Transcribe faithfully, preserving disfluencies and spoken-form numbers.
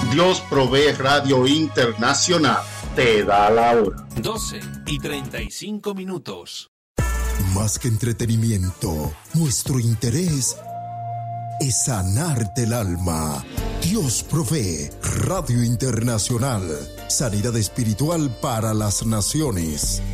Dios Provee Radio Internacional te da la hora. doce y treinta y cinco minutos. Más que entretenimiento, nuestro interés es sanarte el alma. Dios Provee Radio Internacional. Sanidad espiritual para las naciones.